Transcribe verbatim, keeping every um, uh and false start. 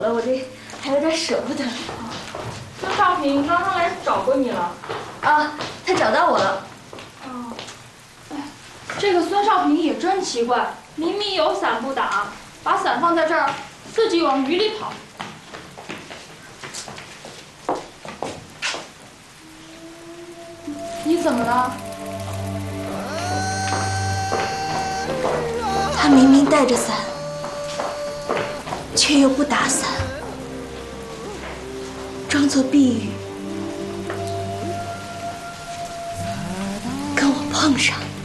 了，我这还有点舍不得。 孙少平刚刚来找过你了。 啊，他找到我了。 哦，哎，这个孙少平也真奇怪，明明有伞不打，把伞放在这儿，自己往雨里跑。你怎么了？ 他明明带着伞，却又不打伞，装作避雨，跟我碰上。